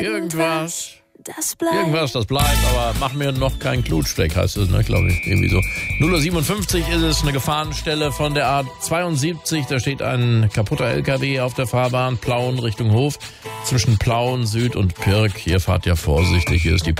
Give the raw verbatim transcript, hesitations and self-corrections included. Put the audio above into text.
Irgendwas. Das bleibt. Irgendwas, das bleibt, aber mach mir noch keinen Klutschdeck, heißt es, ne, glaube ich, irgendwie so. null Uhr siebenundfünfzig ist es, eine Gefahrenstelle von der A zweiundsiebzig, da steht ein kaputter L K W auf der Fahrbahn, Plauen Richtung Hof, zwischen Plauen, Süd und Pirk. Hier fahrt ja vorsichtig, hier ist die